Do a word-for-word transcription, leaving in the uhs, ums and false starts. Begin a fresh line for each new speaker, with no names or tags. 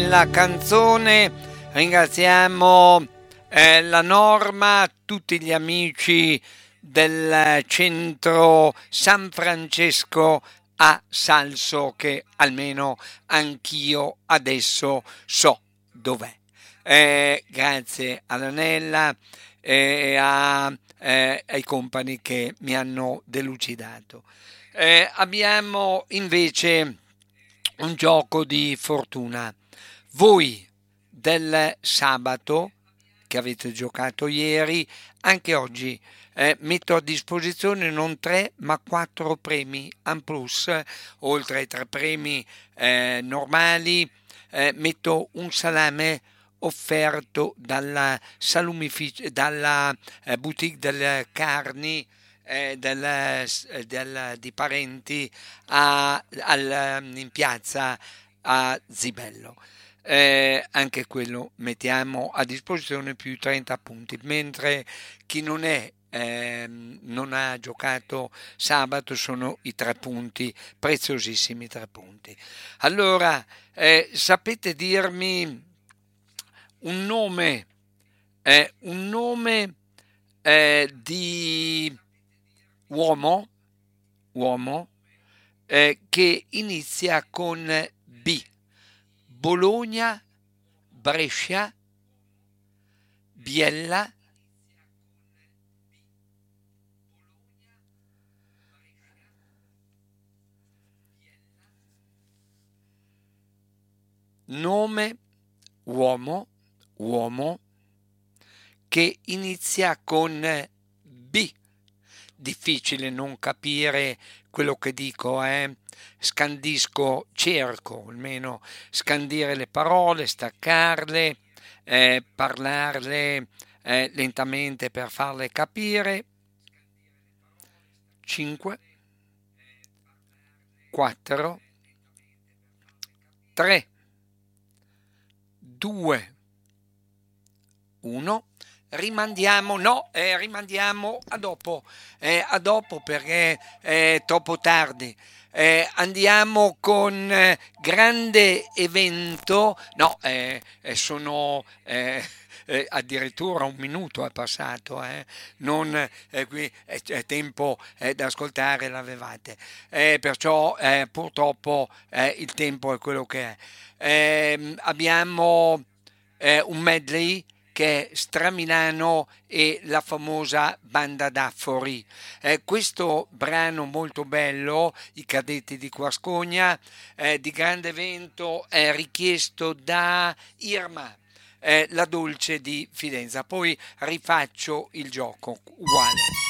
La canzone ringraziamo eh, la Norma, tutti gli amici del centro San Francesco a Salso, che almeno anch'io adesso so dov'è. Eh, grazie all'Anella e a, eh, ai compagni che mi hanno delucidato. Eh, abbiamo invece un gioco di fortuna. Voi del sabato che avete giocato ieri, anche oggi eh, metto a disposizione non tre ma quattro premi en plus, oltre ai tre premi eh, normali, eh, metto un salame offerto dalla, salumific- dalla eh, boutique delle carni eh, del, eh, del- di Parenti a- al- in piazza a Zibello. Eh, anche quello mettiamo a disposizione più trenta punti, mentre chi non è ehm, non ha giocato sabato sono i tre punti, preziosissimi tre punti. Allora, eh, sapete dirmi un nome, eh, un nome eh, di uomo, uomo eh, che inizia con B? Bologna, Brescia, Biella, nome uomo, uomo che inizia con B. Difficile non capire quello che dico, eh? Scandisco, cerco almeno scandire le parole, staccarle, eh, parlarle eh, lentamente per farle capire. cinque, quattro, tre, due, uno. Rimandiamo, no, eh, rimandiamo a dopo, eh, a dopo perché è troppo tardi. Eh, andiamo con eh, grande evento, no, eh, eh, sono eh, eh, addirittura un minuto è passato, eh, non eh, qui è, è tempo eh, da ascoltare, l'avevate, eh, perciò eh, purtroppo eh, il tempo è quello che è. Eh, abbiamo eh, un medley che è Stramilano e la famosa Banda d'Affori. Eh, questo brano molto bello, I cadetti di Guascogna, eh, di grande evento, è richiesto da Irma, eh, la dolce di Fidenza. Poi rifaccio il gioco uguale.